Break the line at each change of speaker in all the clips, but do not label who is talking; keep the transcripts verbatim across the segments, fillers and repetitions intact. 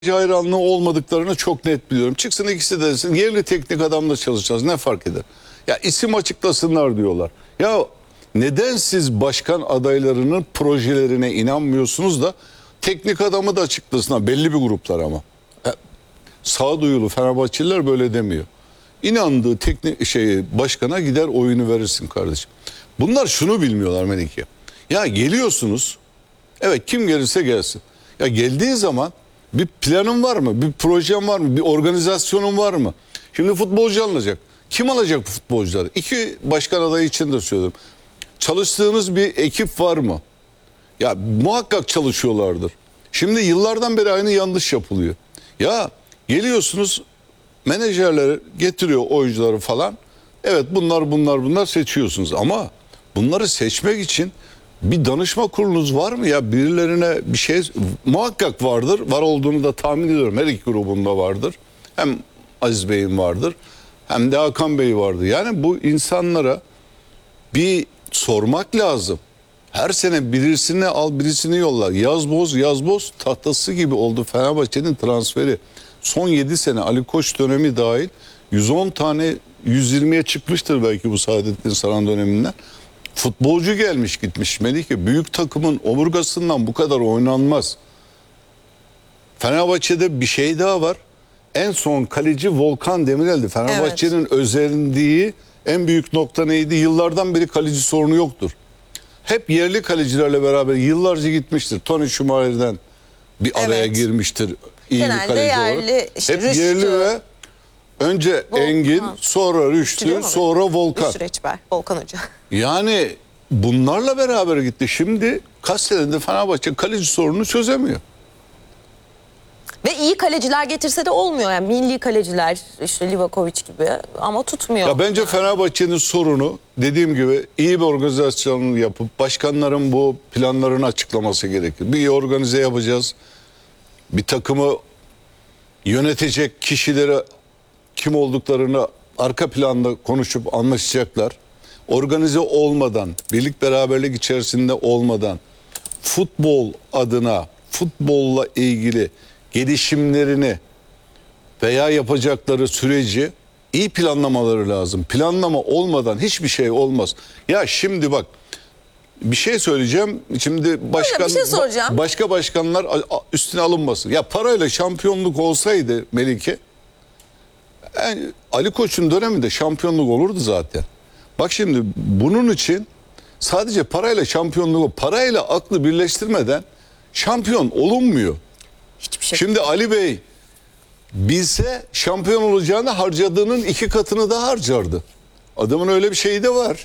hayranlığı olmadıklarını çok net biliyorum. Çıksın ikisi de desin yerli teknik adamla çalışacağız, ne fark eder? Ya isim açıklasınlar diyorlar. Ya neden siz başkan adaylarının projelerine inanmıyorsunuz da teknik adamı da açıklasınlar, belli bir gruplar ama. Ya, sağduyulu Fenerbahçeliler böyle demiyor. İnandığı teknik şey başkana gider oyunu verirsin kardeşim. Bunlar şunu bilmiyorlar Melike. Ya geliyorsunuz, evet kim gelirse gelsin. Ya geldiği zaman bir planın var mı? Bir projen var mı? Bir organizasyonun var mı? Şimdi futbolcu alınacak. Kim alacak bu futbolcuları? İki başkan adayı için de söylüyorum. Çalıştığınız bir ekip var mı? Ya muhakkak çalışıyorlardır. Şimdi yıllardan beri aynı yanlış yapılıyor. Ya geliyorsunuz, menajerleri getiriyor oyuncuları falan. Evet bunlar bunlar bunlar seçiyorsunuz ama bunları seçmek için bir danışma kurulunuz var mı ya? Birilerine bir şey muhakkak vardır. Var olduğunu da tahmin ediyorum. Her iki grubunda vardır. Hem Aziz Bey'in vardır hem de Hakan Bey vardı. Yani bu insanlara bir sormak lazım. Her sene birisini al birisini yolla. Yaz boz yaz boz tahtası gibi oldu Fenerbahçe'nin transferi. Son yedi sene Ali Koç dönemi dahil yüz on tane yüz yirmiye çıkmıştır belki bu Saadettin Saran döneminden. Futbolcu gelmiş gitmiş Melike. Büyük takımın omurgasından bu kadar oynanmaz. Fenerbahçe'de bir şey daha var. En son kaleci Volkan Demirel'di. Fenerbahçe'nin evet. özendiği en büyük nokta neydi? Yıllardan beri kaleci sorunu yoktur. Hep yerli kalecilerle beraber yıllarca gitmiştir. Tony Schumacher'den bir araya evet. girmiştir. İyi
Genelde
bir kaleci
yerli,
olarak.
Işte,
Hep
Rüştü.
yerli ve önce Volkan. Engin, sonra Rüştü,
Rüştü
sonra Volkan.
Rüştü Reçber, Volkan Hoca.
Yani bunlarla beraber gitti. Şimdi kaç senedir Fenerbahçe kaleci sorununu çözemiyor.
Ve iyi kaleciler getirse de olmuyor. Yani milli kaleciler, işte Livakovic gibi ama tutmuyor.
Ya bence Fenerbahçe'nin sorunu dediğim gibi iyi bir organizasyonu yapıp başkanların bu planlarını açıklaması gerekir. Bir organize yapacağız. Bir takımı yönetecek kişileri kim olduklarını arka planda konuşup anlaşacaklar. Organize olmadan, birlik beraberlik içerisinde olmadan futbol adına, futbolla ilgili gelişimlerini veya yapacakları süreci iyi planlamaları lazım. Planlama olmadan hiçbir şey olmaz. Ya şimdi bak bir şey söyleyeceğim. Şimdi başkan,
bir şey soracağım.
Başka başkanlar üstüne alınmasın. Ya parayla şampiyonluk olsaydı Melike, yani Ali Koç'un döneminde şampiyonluk olurdu zaten. Bak şimdi bunun için sadece parayla şampiyonluğu, parayla aklı birleştirmeden şampiyon olunmuyor.
Hiçbir şey.
Şimdi Ali Bey bilse şampiyon olacağını harcadığının iki katını da harcardı. Adamın öyle bir şeyi de var.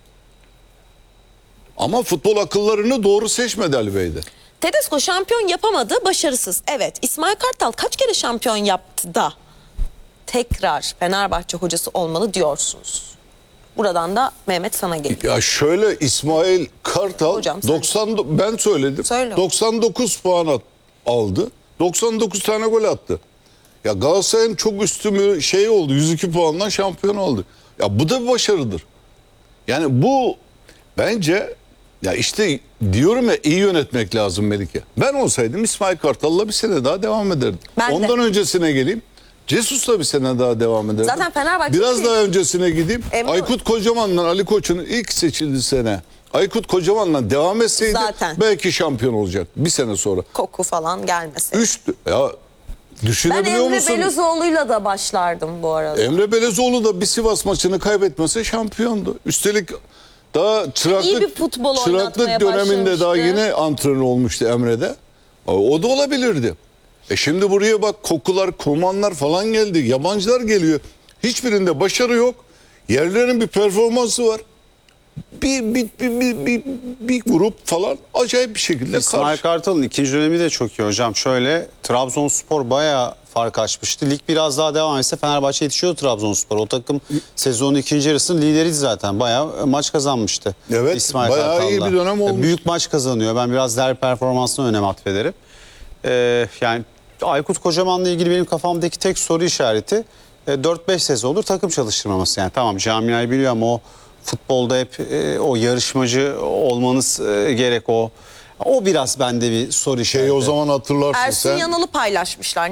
Ama futbol akıllarını doğru seçmedi Ali Bey'de.
Tedesco şampiyon yapamadı, başarısız. Evet, İsmail Kartal kaç kere şampiyon yaptı da tekrar Fenerbahçe hocası olmalı diyorsunuz. Buradan da Mehmet sana geliyor.
Ya şöyle İsmail Kartal
Hocam,
doksan ben söyledim.
Söyle.
doksan dokuz puan aldı. doksan dokuz tane gol attı. Ya Galatasaray'ın çok üstü şey oldu. yüz iki puandan şampiyon oldu. Ya bu da bir başarıdır. Yani bu bence ya işte diyorum ya iyi yönetmek lazım Melike. Ben olsaydım İsmail Kartal'la bir sene daha devam ederdim.
Ben
Ondan
de.
öncesine geleyim. Cesus'la bir sene daha devam ederdim.
Zaten Fenerbahçe
biraz
değil.
daha öncesine gideyim.
Emre...
Aykut Kocaman'la Ali Koç'un ilk seçildiği sene Aykut Kocaman'la devam etseydi
Zaten.
belki şampiyon olacak bir sene sonra.
Koku falan gelmese.
Üç ya düşünebiliyor
ben Emre
musun?
Belözoğlu'yla da başlardım bu arada.
Emre Belözoğlu da bir Sivas maçını kaybetmese şampiyondu. Üstelik daha çıraklık,
İyi bir futbol
çıraklık döneminde daha yine antrenör olmuştu Emre'de. O da olabilirdi. E şimdi buraya bak kokular, komanlar falan geldi. Yabancılar geliyor. Hiçbirinde başarı yok. Yerlerin bir performansı var. Bir, bir, bir, bir, bir, bir grup falan acayip bir şekilde
İsmail
karşı.
Kartal'ın ikinci dönemi de çok iyi hocam. Şöyle Trabzonspor bayağı fark açmıştı. Lig biraz daha devam etse Fenerbahçe yetişiyordu Trabzonspor. O takım sezonun ikinci yarısının lideriydi zaten. Bayağı maç kazanmıştı.
Evet,
İsmail
bayağı
Kartal'da.
iyi bir dönem olmuş.
Büyük maç kazanıyor. Ben biraz derbi performansına önem atfederim. Ee, yani Aykut Kocaman'la ilgili benim kafamdaki tek soru işareti e, dört beş sezondur takım çalıştırmaması. Yani tamam camiayı biliyor ama o futbolda hep e, o yarışmacı olmanız e, gerek, o O biraz bende bir soru işareti.
Şey o zaman hatırlarsın
Ersun
sen.
Yanal'ı paylaşmışlar.